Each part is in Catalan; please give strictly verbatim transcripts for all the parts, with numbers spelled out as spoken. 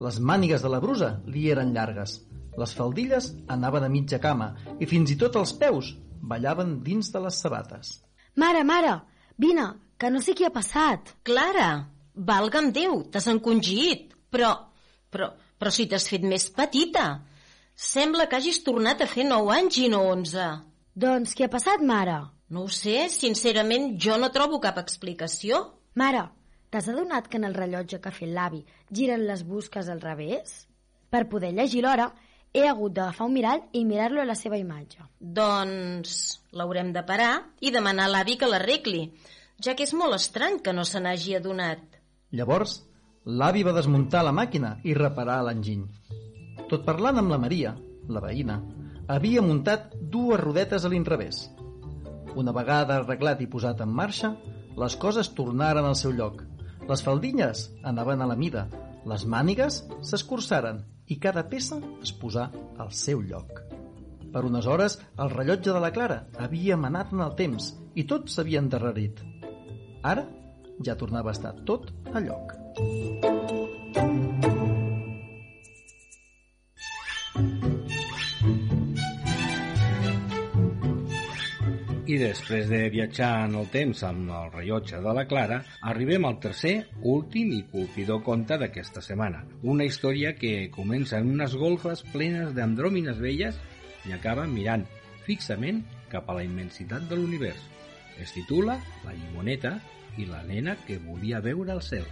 Les mànigues de la brusa li eren llargues, les faldilles anaven a mitja cama i fins i tot els peus ballaven dins de les sabates. Mare, mare, vine, que no sé què ha passat. Clara, valga'm Déu, t'has encongit. Però, però, però si t'has fet més petita. Sembla que hagis tornat a fer nou anys i no onze. Doncs què ha passat, mare? No ho sé, sincerament jo no trobo cap explicació. Mare, t'has adonat que en el rellotge que ha fet l'avi giren les busques al revés? Per poder llegir l'hora, he hagut d'agafar un mirall i mirar-lo a la seva imatge. Doncs l'haurem de parar i demanar a l'avi que l'arregli, ja que és molt estrany que no se n'hagi adonat. Llavors, l'avi va desmuntar la màquina i reparar l'enginy. Tot parlant amb la Maria, la veïna, havia muntat dues rodetes a l'inrevés. Una vegada arreglat i posat en marxa, les coses tornaren al seu lloc. Les faldilles anaven a la mida, les mànigues s'escurçaren i cada peça es posà al seu lloc. Per unes hores, el rellotge de la Clara havia manat en el temps i tot s'havia endarrerit. Ara ja tornava a estar tot a lloc. I després de viatjar en el temps amb el rellotge de la Clara, arribem al tercer, últim i colpidor conte d'aquesta setmana. Una història que comença en unes golfes plenes d'andròmines velles i acaba mirant fixament cap a la immensitat de l'univers. Es titula La llimoneta i la nena que volia veure el cel.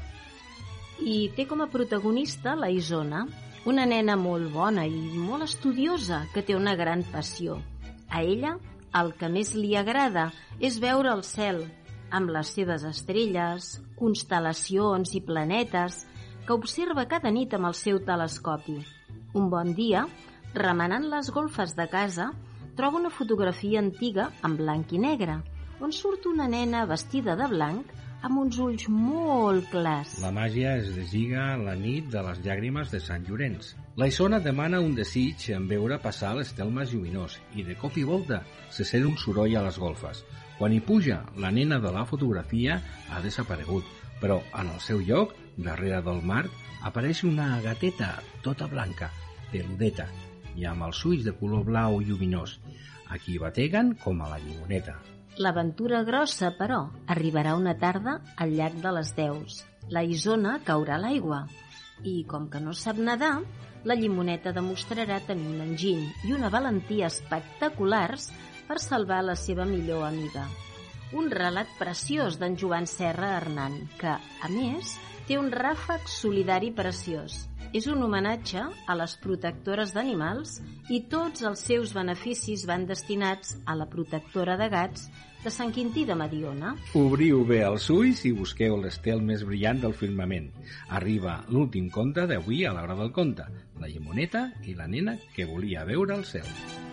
I té com a protagonista la Isona, una nena molt bona i molt estudiosa que té una gran passió. A ella el que més li agrada és veure el cel, amb les seves estrelles, constel·lacions i planetes que observa cada nit amb el seu telescopi. Un bon dia, remenant les golfes de casa, troba una fotografia antiga en blanc i negre, on surt una nena vestida de blanc amb uns ulls molt clars. La màgia es deslliga la nit de les llàgrimes de Sant Llorenç. La Isona demana un desig en veure passar l'estel més lluminós i de cop i volta se sent un soroll a les golfes. Quan hi puja, la nena de la fotografia ha desaparegut, però en el seu lloc, darrere del marc, apareix una gateta tota blanca, peludeta, i amb els ulls de color blau lluminós. Aquí bateguen com a la llimoneta. L'aventura grossa, però, arribarà una tarda al llac de les Deus. La Isona caurà a l'aigua i, com que no sap nedar, la llimoneta demostrarà tenir un enginy i una valentia espectaculars per salvar la seva millor amiga. Un relat preciós d'en Joan Serra Hernán, que, a més, té un ràfec solidari preciós. És un homenatge a les protectores d'animals i tots els seus beneficis van destinats a la protectora de gats de Sant Quintí de Mediona. Obriu bé els ulls i busqueu l'estel més brillant del firmament. Arriba l'últim conte d'avui a l'hora del conte, la llimoneta i la nena que volia veure el cel.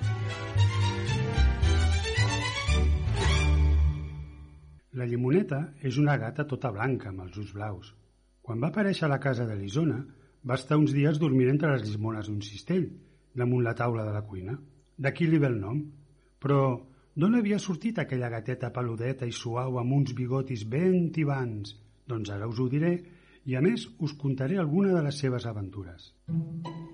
La llimoneta és una gata tota blanca amb els ulls blaus. Quan va aparèixer a la casa de l'Isona, va estar uns dies dormint entre les llimones d'un cistell, damunt la taula de la cuina. D'aquí li ve el nom. Però d'on havia sortit aquella gateta peludeta i suau amb uns bigotis ben tibants? Doncs ara us ho diré i a més us contaré alguna de les seves aventures.